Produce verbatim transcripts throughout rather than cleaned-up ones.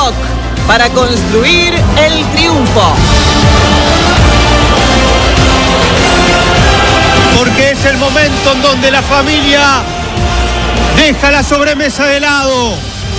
Monobloc para construir el triunfo. Porque es el momento en donde la familia deja la sobremesa de lado,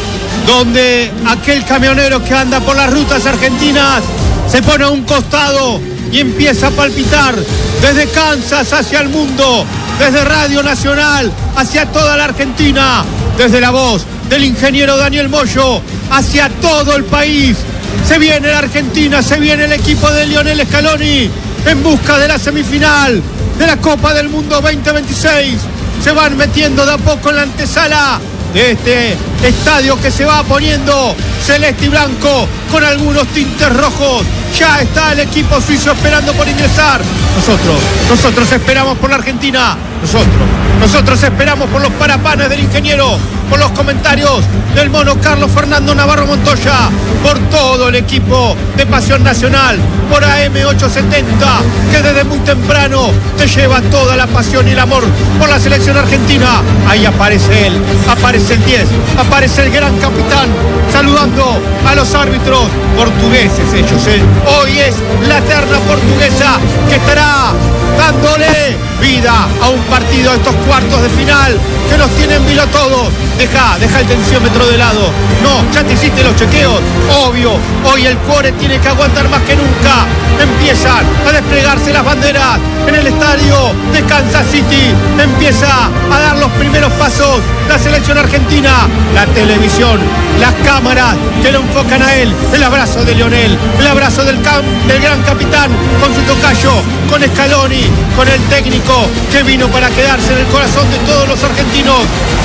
donde aquel camionero que anda por las rutas argentinas se pone a un costado y empieza a palpitar desde Kansas hacia el mundo, desde Radio Nacional hacia toda la Argentina, desde la voz del ingeniero Daniel Moyo hacia todo el país. Se viene la Argentina, se viene el equipo de Lionel Scaloni en busca de la semifinal de la Copa del Mundo veinte veintiséis. Se van metiendo de a poco en la antesala de este estadio que se va poniendo celeste y blanco con algunos tintes rojos. Ya está el equipo suizo esperando por ingresar. Nosotros, nosotros esperamos por la Argentina. Nosotros, nosotros esperamos por los parapanes del ingeniero, por los comentarios del mono Carlos Fernando Navarro Montoya, por todo el equipo de Pasión Nacional, por A M ochocientos setenta, que desde muy temprano te lleva toda la pasión y el amor por la selección argentina. Ahí aparece él, aparece el diez, aparece el gran capitán, saludando a los árbitros portugueses ellos, ¿eh? Hoy es la terna portuguesa que estará dándole vida a un partido de estos cuartos de final que nos tienen vilo todos. Deja, deja el tensiómetro de lado. No, ya te hiciste los chequeos. Obvio, hoy el cuore tiene que aguantar más que nunca. Empiezan a desplegarse las banderas en el estadio de Kansas City. Empieza a dar los primeros pasos la selección argentina. La televisión, las cámaras que lo enfocan a él. El abrazo de Lionel, el abrazo del, cam, del gran capitán con su tocayo, con Scaloni, con el técnico que vino para quedarse en el corazón de todos los argentinos.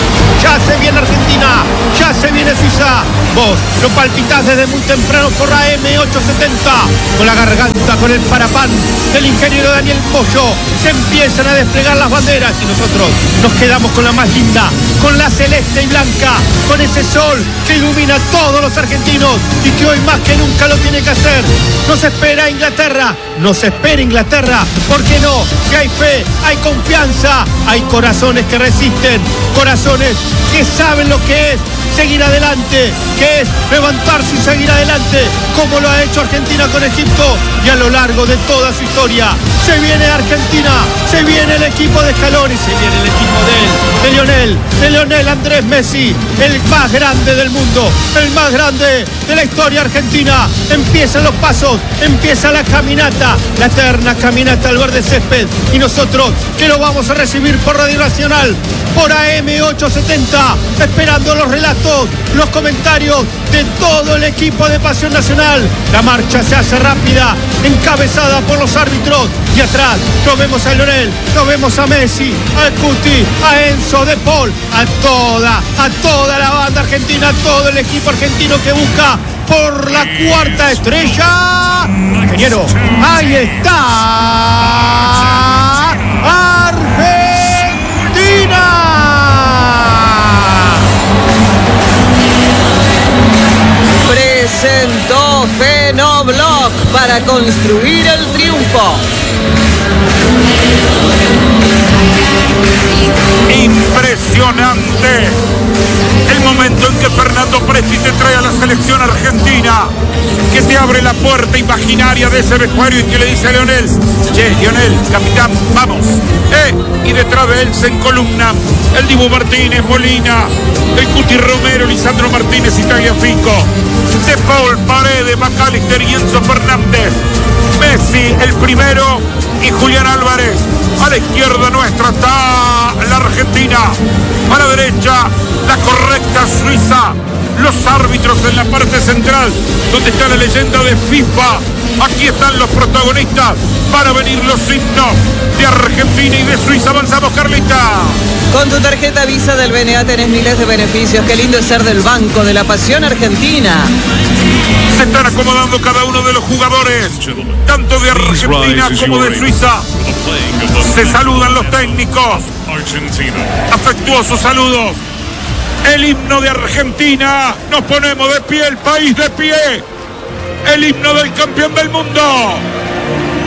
Ya se viene Argentina, ya se viene Suiza. Vos lo palpitás desde muy temprano por A M ochocientos setenta. Con la garganta, con el parapán del ingeniero Daniel Moyo, se empiezan a desplegar las banderas y nosotros nos quedamos con la más linda, con la celeste y blanca, con ese sol que ilumina a todos los argentinos y que hoy más que nunca lo tiene que hacer. Nos espera Inglaterra, nos espera Inglaterra. ¿Por qué no? Si hay fe, hay confianza, hay corazones que resisten, corazones que saben lo que es seguir adelante, que es levantarse y seguir adelante, como lo ha hecho Argentina con Egipto y a lo largo de toda su historia. Se viene Argentina, se viene el equipo de Scaloni, se viene el equipo de él, de Lionel, de Lionel Andrés Messi, el más grande del mundo, el más grande de la historia argentina. Empiezan los pasos, empieza la caminata, la eterna caminata al verde césped, y nosotros que lo vamos a recibir por Radio Nacional, por A M ochocientos setenta, esperando los relatos, los comentarios de todo el equipo de Pasión Nacional. La marcha se hace rápida, encabezada por los árbitros, y atrás nos vemos a Lionel, nos vemos a Messi, al Cuti, a Enzo, De Paul, a toda, a toda la banda argentina, a todo el equipo argentino que busca por la cuarta estrella. Ingeniero, ahí está Argentina. Presentó Fenobloc para construir el triunfo. Impresionante el momento en que Fernando Presti te trae a la selección argentina, que te abre la puerta imaginaria de ese vestuario y que le dice a Lionel: che, Lionel, capitán, vamos. Eh, y detrás de él se encolumnan el Dibu Martínez, Molina, el Cuti Romero, Lisandro Martínez y Tagliafico, De Paul, Paredes, McAllister y Enzo Fernández, Messi el primero y Julián Álvarez. A la izquierda nuestra está la Argentina, a la derecha la correcta Suiza, los árbitros en la parte central, donde está la leyenda de FIFA. Aquí están los protagonistas para venir los himnos de Argentina y de Suiza. Avanzamos, Carlita. Con tu tarjeta Visa del B N A tenés miles de beneficios. Qué lindo es ser del Banco de la Pasión Argentina. Se están acomodando cada uno de los jugadores, tanto de Argentina como de Suiza. Se saludan los técnicos. Afectuosos saludos. El himno de Argentina. Nos ponemos de pie, el país de pie. El himno del campeón del mundo.